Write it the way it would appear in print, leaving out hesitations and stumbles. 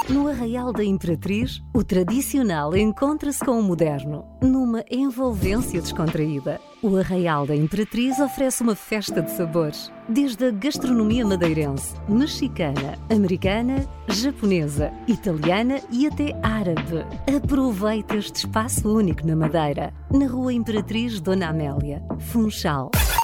No Arraial da Imperatriz, o tradicional encontra-se com o moderno, numa envolvência descontraída. O Arraial da Imperatriz oferece uma festa de sabores, desde a gastronomia madeirense, mexicana, americana, japonesa, italiana e até árabe. Aproveite este espaço único na Madeira, na Rua Imperatriz Dona Amélia, Funchal.